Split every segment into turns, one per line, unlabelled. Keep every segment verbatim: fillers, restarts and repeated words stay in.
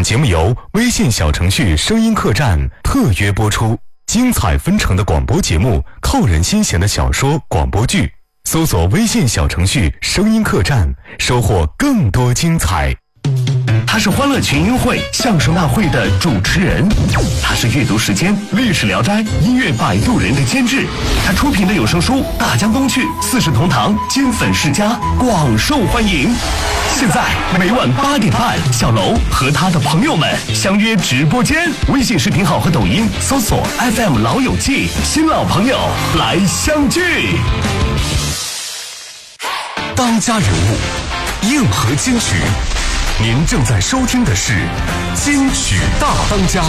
本节目由微信小程序声音客栈特约播出，精彩纷呈的广播节目，扣人心弦的小说广播剧，搜索微信小程序声音客栈，收获更多精彩。
他是欢乐群英会相声大会的主持人，他是阅读时间历史聊斋音乐摆渡人的监制，他出品的有声书《大江东去》四世同堂金粉世家广受欢迎。现在每晚八点半，小楼和他的朋友们相约直播间，微信视频号和抖音搜索 F M 老友记，新老朋友来相聚。
当家人物，硬核金曲。您正在收听的是金曲大当家。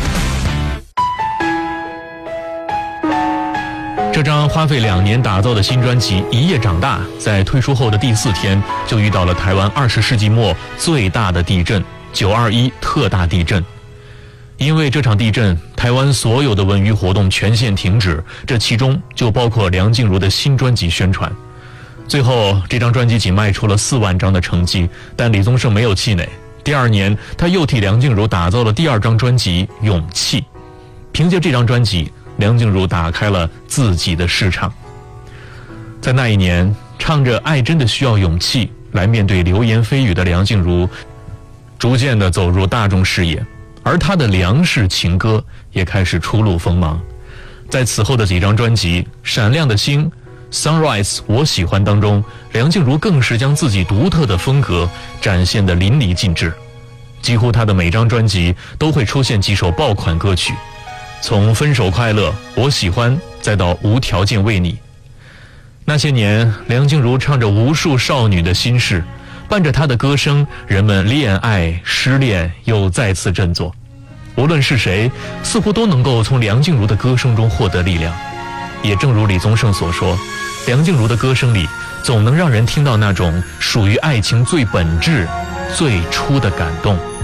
这张花费两年打造的新专辑《一夜长大》在推出后的第四天就遇到了台湾二十世纪末最大的地震九二一特大地震。因为这场地震，台湾所有的文娱活动全线停止，这其中就包括梁静茹的新专辑宣传。最后这张专辑仅卖出了四万张的成绩，但李宗盛没有气馁。第二年他又替梁静茹打造了第二张专辑《勇气》，凭借这张专辑，梁静茹打开了自己的市场。在那一年，唱着爱真的需要勇气来面对流言蜚语的梁静茹，逐渐地走入大众视野，而她的梁氏情歌也开始初露锋芒。在此后的几张专辑《闪亮的星》Sunrise 我喜欢当中，梁静茹更是将自己独特的风格展现得淋漓尽致。几乎她的每张专辑都会出现几首爆款歌曲，从分手快乐、我喜欢再到无条件为你。那些年，梁静茹唱着无数少女的心事，伴着她的歌声，人们恋爱失恋又再次振作。无论是谁，似乎都能够从梁静茹的歌声中获得力量。也正如李宗盛所说，梁静茹的歌声里总能让人听到那种属于爱情最本质最初的感动。